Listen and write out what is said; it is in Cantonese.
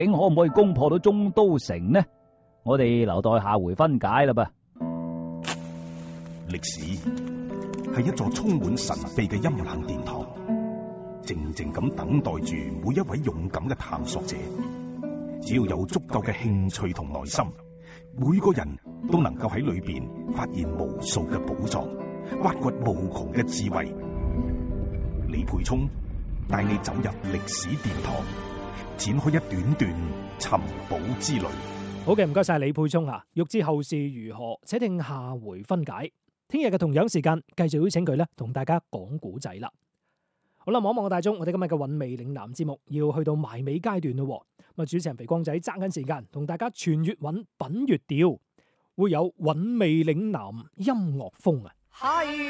竟可唔可以攻破到中都城呢？我哋留待下回分解啦噃。 歷史係一座充滿神秘嘅陰冷殿堂，靜靜咁等待住每一位勇敢嘅探索者。只要有足夠嘅興趣同耐心，每個人都能夠喺裏邊發現無數嘅寶藏，挖掘無窮嘅智慧。李沛聰帶你走入歷史殿堂，展開一段段尋寶之旅。 好嘅，唔該晒李沛聰啊！欲知後事如何，且聽下回分解。聽日嘅同樣時間，繼續邀請佢咧，同大家講古仔啦。好啦，望一望個大鐘，我哋今日嘅韻味嶺南節目要去到埋尾階段咯。咁啊，主持人肥光仔爭緊時間，同大家傳粵韻品粵調，會有韻味嶺南音樂風啊！係。